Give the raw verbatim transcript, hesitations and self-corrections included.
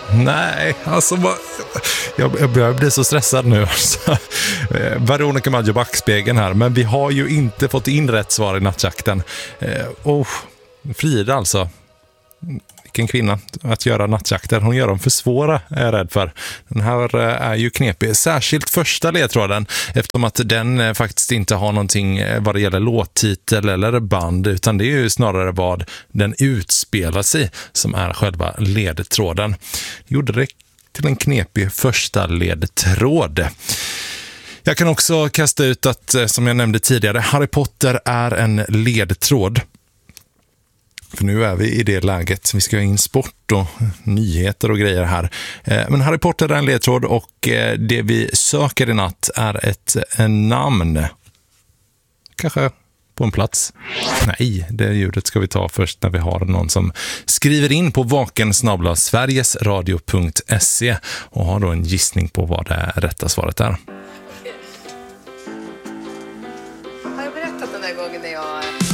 Nej, alltså jag, jag börjar bli så stressad nu. Alltså. Veronica Maggio backspegeln här, men vi har ju inte fått in rätt svar i nattjakten. Eh, oh, Frida alltså. Vilken kvinna att göra nattjakter. Hon gör dem för svåra, är jag rädd för. Den här är ju knepig. Särskilt första ledtråden, eftersom att den faktiskt inte har någonting vad det gäller låttitel eller band, utan det är ju snarare vad den utspelar sig som är själva ledtråden. Det gjorde det till en knepig första ledtråd. Jag kan också kasta ut att, som jag nämnde tidigare, Harry Potter är en ledtråd. För nu är vi i det läget. Vi ska ha in sport och nyheter och grejer här. Men Harry Potter är en ledtråd och det vi söker i natt är ett namn. Kanske på en plats. Nej, det ljudet ska vi ta först när vi har någon som skriver in på vaken snabel-a sverigesradio punkt se och har då en gissning på vad det rätta svaret är. Har jag berättat den där gången när jag